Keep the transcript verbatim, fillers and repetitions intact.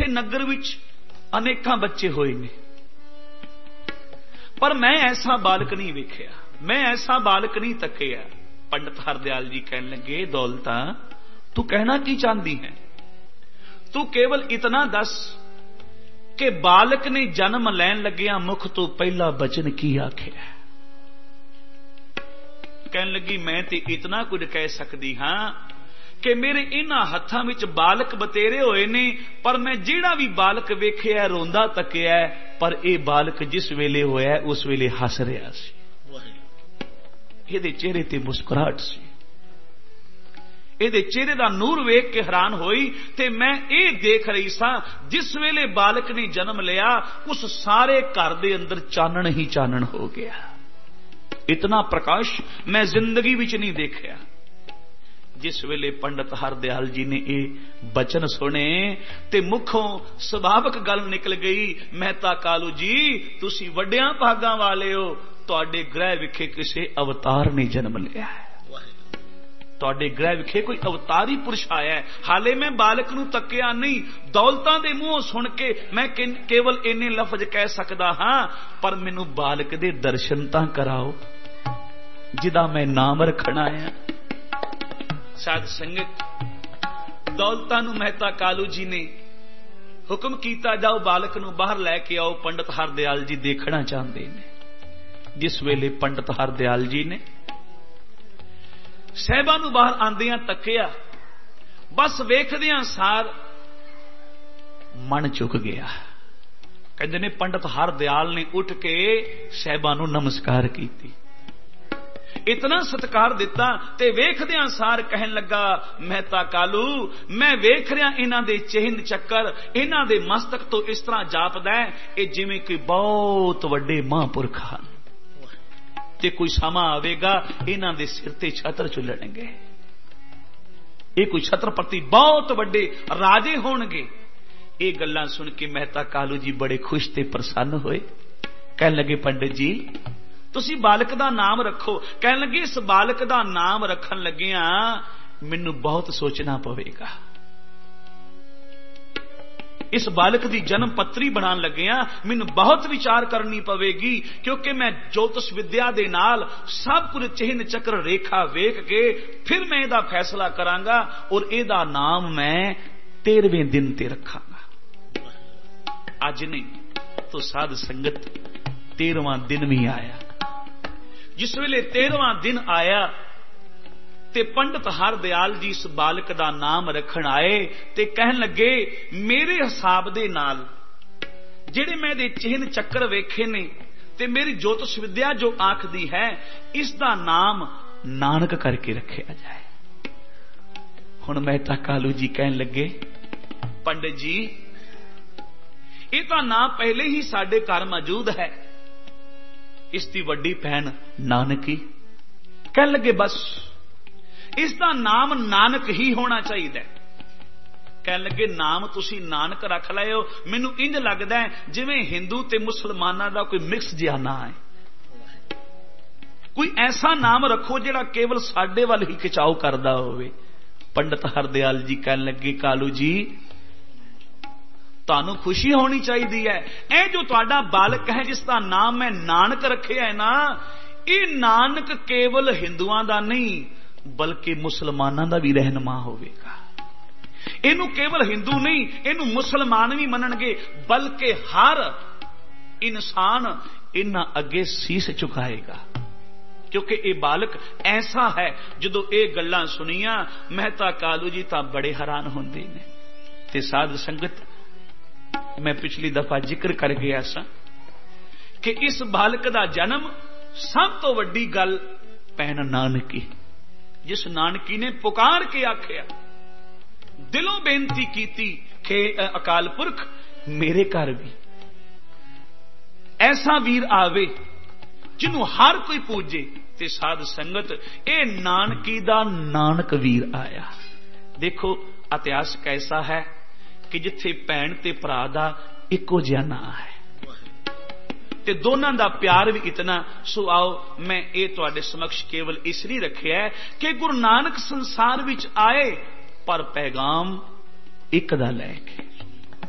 इत्थे नगर विच अनेकां बच्चे होए ने, पर मैं ऐसा बालक नहीं वेखिया, मैं ऐसा बालक नहीं तकिया। पंडित हरदयाल जी कहने लगे, दौलता तू कहना की चाहती है? तू केवल इतना दस कि बालक ने जन्म लैन लग्या मुख तो पहला बचन की आखिया। कहने लगी, मैं ते इतना कुछ कह सकती हां कि मेरे इन्हां हत्थां विच बालक बतेरे होए ने, पर मैं जिहड़ा भी बालक वेखिया रोंदा तकिया, पर यह बालक जिस वेले होया उस वेले हस रहा सी, इहदे चेहरे ते मुस्कुराहट सी, इहदे चेहरे दा नूर वेख के हैरान होई। ते मैं ये देख रही सा जिस वेले बालक ने जन्म लिया उस सारे घर दे अंदर चानण ही चानण हो गया। इतना प्रकाश मैं जिंदगी विच नहीं देखिया। जिस वेले पंडित हरदयाल जी ने ये बचन सुने ते मुखों सुभावक गल निकल गई, मेहता कालू जी तुसी वड्डियां भागां वाले हो, तुहाडे ग्रह विखे किसी अवतार ने जन्म लिया है, तुहाडे ग्रह विखे कोई अवतारी पुरुष आया है। हाले मैं बालक नूं तकिया नहीं, दौलतां दे मूहों सुन के मैं केवल इन्ने लफज कह सकदा हां, पर मैनू बालक दे दर्शन तां कराओ जिदा मैं नाम रखना है। साध संगत दौलतां नूं मेहता कालू जी ने हुक्म कीता, जाओ बालक नूं बाहर लैके आओ, पंडित हरदयाल जी देखना चाहते ने। जिस वेले पंडित हरदयाल जी ने साहिबां नूं बाहर आंदियां तकिया, बस वेखदियां सार मन चुक गया। कहंदे ने पंडित हरदयाल ने उठ के साहिबां नूं नमस्कार कीती, इतना सत्कार दिता ते वेखदियां सार कहन लगा, मेहता कालू मैं वेख रहा इन्हां दे चिन्ह चक्कर, इन्हां दे मस्तक तो इस तरह जापदा है ये जिवें कोई बहुत वड्डे महापुरख हन, ते कोई समा आवेगा इन्हां दे सिर ते छत्र झुलणगे, ये कोई छत्रपति बहुत वड्डे राजे होणगे। ये गल्लां सुन के मेहता कालू जी बड़े खुश ते प्रसन्न होए। कहन लगे, पंडित जी तुसी बालक दा नाम रखो। कहन लगे, इस बालक दा नाम रखन लगिया मैनू बहुत सोचना पवेगा, इस बालक दी जन्म पत्री बनान लगिया मैनू बहुत विचार करनी पवेगी, क्योंकि मैं ज्योतिष विद्या दे नाल सब कुछ चिन्ह चक्र रेखा वेख के फिर मैं इहदा फैसला करांगा और इहदा नाम मैं तेरहवें दिन ते रखांगा। अज नहीं तो साध संगत तेरहवां दिन भी आया। जिस वेले तेरहवां दिन आया ते पंडित हरदयाल जी इस बालक दा नाम रखन आए ते कहन लगे, मेरे हिसाब दे नाल जिहड़े मैं दे चिन्ह चक्कर वेखे ने ते मेरी ज्योतिष विद्या जो आखदी है इसदा नाम नानक करके रखिया जाए। हुण मेहता कालू जी कहन लगे, पंडित जी ये तां नाम पहले ही साडे घर मौजूद है, इसकी वड्डी भैन नानकी। कहन लगे, बस इसका नाम नानक ही होना चाहिए। कहन लगे, नाम तुसी नानक रख लियो, मैनू इंज लगदा है जिवें हिंदू ते मुसलमानां दा कोई मिक्स जिहा ना है। कोई ऐसा नाम रखो जिहड़ा केवल साडे वल ही खिचाओ करदा होवे। पंडित हरदयाल जी कहन लगे, कालू जी तुहानू खुशी होनी चाहिए है, ए जो तुहाडा बालक है जिसका नाम मैं नानक रखिया है ना, ये नानक केवल हिंदुआं दा नहीं बल्कि मुसलमानां दा भी रहनुमा होवेगा। इनू केवल हिंदू नहीं इनू मुसलमान भी मनणगे, बल्कि हर इंसान इन्हां अगे सीस झुकाएगा, क्योंकि ये बालक ऐसा है। जदों ये गल्लां सुनिया मेहता कालू जी तां बड़े हैरान होंदे ने। ते साध संगत मैं पिछली दफा जिक्र कर गया सा कि इस बालक दा जन्म सब तो वड्डी गल भैन नानकी, जिस नानकी ने पुकार के आखिया, दिलों बेनती कीती कि अकाल पुरख मेरे घर भी ऐसा वीर आवे जिन्हों हर कोई पूजे। ते साध संगत ए नानकी दा नानक वीर आया। देखो इतिहास कैसा है कि जिथे भैन ते भरा दा इको जिहा नां है ते दोनों का प्यार भी इतना। सो आओ मैं ये तुहाडे समक्ष केवल इसलिए रखिया है कि गुरु नानक संसार विच आए पर पैगाम एक दा लैके